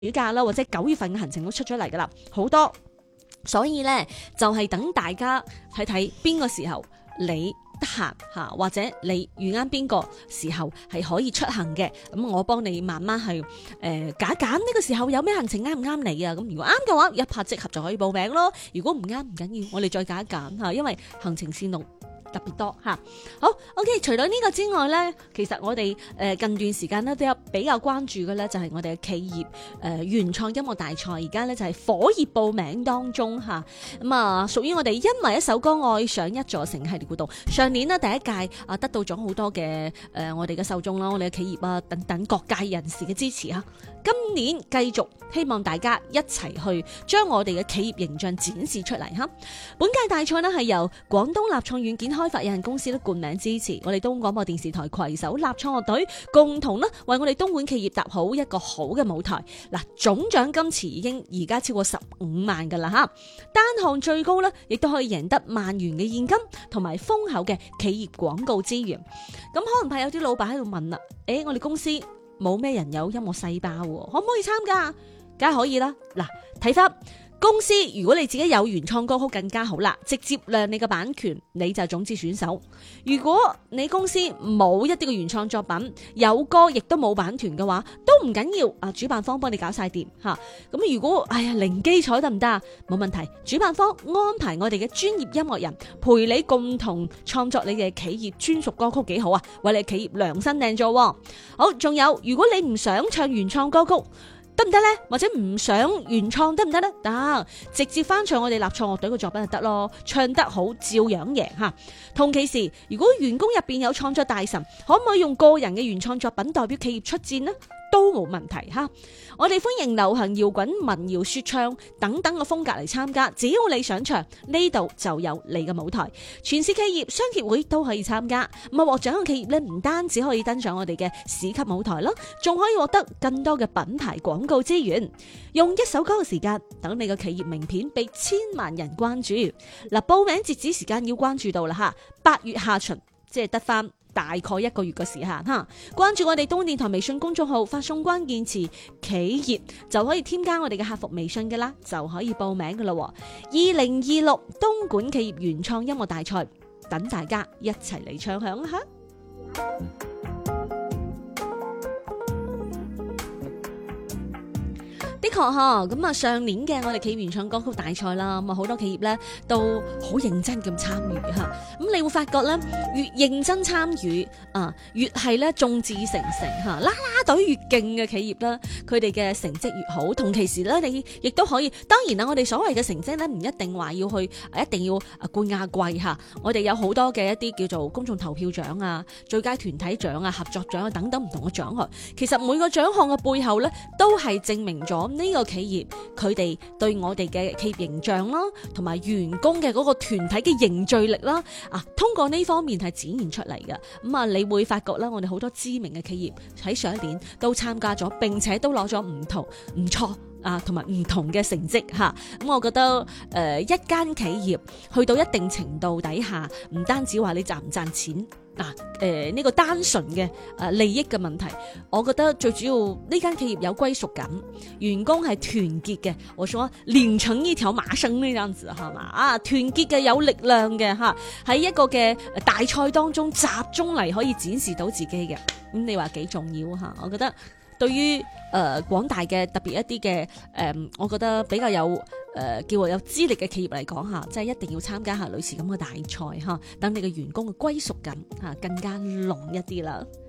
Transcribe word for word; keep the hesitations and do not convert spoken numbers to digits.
暑假啦，或者九月份嘅行程都出咗嚟噶啦，好多。所以咧就係、是、等大家睇睇邊個時候你得閒吓，或者你遇啱邊個時候係可以出行嘅，咁我幫你慢慢去誒揀揀呢個時候有咩行程啱唔啱你啊？咁如果啱嘅話，一拍即合就可以報名咯。如果唔啱唔緊要，我哋再揀一揀吓，因為行程線路特別多吓。好 ，OK， 除咗呢個之外咧，其實我哋誒近段時間咧都有比較關注嘅咧，就係我哋嘅企業誒原創音樂大賽，而家咧就係火熱報名當中吓。咁啊，屬於我哋因為一首歌愛上一座城系列活動，上年呢第一屆啊得到咗好多嘅誒我哋嘅受眾啦，我哋嘅企業啊等等各界人士嘅支持吓。今年繼續希望大家一齊去將我哋嘅企業形象展示出嚟哈。本屆大賽呢係由廣東立創軟件開發有限公司咧冠名支持，我哋東廣播電視台攜手立創樂隊共同呢為我哋東莞企業搭好一個好嘅舞台。嗱，總獎金池已經而家超過十五萬噶啦哈，單項最高呢亦都可以贏得萬元嘅現金同埋豐厚嘅企業廣告資源。咁可能怕有啲老闆喺度問啦，誒，我哋公司冇咩人有音樂細胞，可唔可以參加？梗係可以啦。嗱，睇翻公司，如果你自己有原創歌曲更加好啦，直接亮你嘅版權，你就種子選手。如果你公司冇一啲嘅原創作品，有歌亦都冇版權嘅話，都唔緊要啊！主辦方幫你搞晒掂吓。咁如果哎呀零基礎得唔得啊？冇問題，主辦方安排我哋嘅專業音樂人陪你共同創作你嘅企業專屬歌曲，幾好啊！為你企業量身訂做。好，仲有如果你唔想唱原創歌曲，得唔得呢？或者唔想原創得唔得呢？得，直接翻唱我哋立創樂隊嘅作品就得咯，唱得好照樣贏吓。同其時，如果員工入邊有創作大神，可唔可以用個人嘅原創作品代表企業出戰呢？都冇問題哈。我哋歡迎流行搖滾、民謠、說唱等等嘅風格嚟參加，只要你想唱，呢度就有你嘅舞台。全市企業商協會都可以參加。咁啊，獲獎嘅企業咧，唔單止可以登上我哋嘅市級舞台啦，仲可以獲得更多嘅品牌廣告資源。用一首歌嘅時間，等你嘅企業名片被千萬人關注。嗱，報名截止時間要關注到啦吓，八月下旬，即係得翻大概一個月嘅時間哈，關注我哋東莞電台微信公眾號，發送關鍵詞企業就可以添加我哋嘅客服微信噶啦，就可以報名噶啦。二零二六東莞企業原創音樂大賽，等大家一齊嚟唱響吓。的確嗬，咁啊上年嘅我哋企業原創歌曲大賽啦，咁啊好多企業咧都好認真咁參與吓，咁你會發覺咧越認真參與啊，越係咧眾志成城吓，啦啦隊越勁嘅企業啦，佢哋嘅成績越好。同其時咧，你亦都可以，當然啦，我哋所謂嘅成績咧，唔一定話要去，一定要啊冠亞季吓，我哋有好多嘅一啲叫做公眾投票獎啊、最佳團體獎啊、合作獎啊等等唔同嘅獎項。其實每個獎項嘅背後咧，都係證明咗呢個企業佢哋對我哋嘅企業形象啦，同埋員工嘅嗰個團體嘅凝聚力啦，啊，通過呢方面係展現出嚟嘅。咁啊，你會發覺啦，我哋好多知名嘅企業喺上一年都參加咗，並且都攞咗唔同唔錯啊，同埋唔同嘅成績吓。咁我覺得誒、呃，一間企業去到一定程度底下，唔單止話你賺唔賺錢。嗱、啊，誒、呃、呢、這個單純嘅誒利益嘅問題，我覺得最主要呢間企業有歸屬感，員工係團結嘅。我說連成一條馬繩呢樣子係嘛啊，團結嘅有力量嘅吓，喺一個嘅大賽當中集中嚟可以展示到自己嘅，咁、嗯、你話幾重要吓？我覺得對於誒廣大嘅特別一啲嘅誒，我覺得比較有。誒、呃，叫我有資歷嘅企業嚟講吓，即係一定要參加下類似咁嘅大賽吓，等你嘅員工嘅歸屬感吓更加濃一啲啦。